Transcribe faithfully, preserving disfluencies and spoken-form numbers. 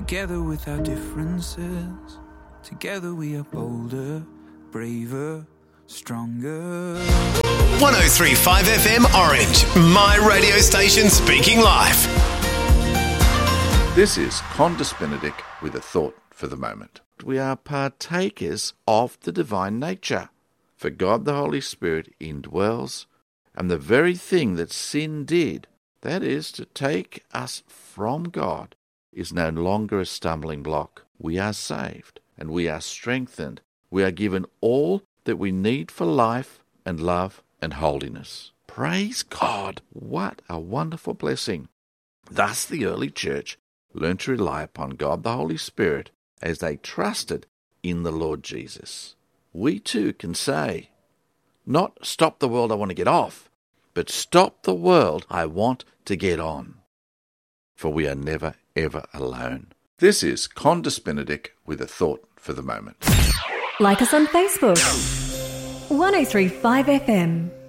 Together with our differences, together we are bolder, braver, stronger. one oh three point five F M Orange, my radio station speaking life. This is Qantas Benedict with a thought for the moment. We are partakers of the divine nature, for God the Holy Spirit indwells, and the very thing that sin did, that is, to take us from God, is no longer a stumbling block. We are saved, and we are strengthened. We are given all that we need for life and love and holiness. Praise God! What a wonderful blessing. Thus the early church learned to rely upon God the Holy Spirit as they trusted in the Lord Jesus. We too can say, not stop the world I want to get off, but stop the world I want to get on. For we are never, ever alone. This is Qantas Benedict with a thought for the moment. Like us on Facebook. one oh three point five F M.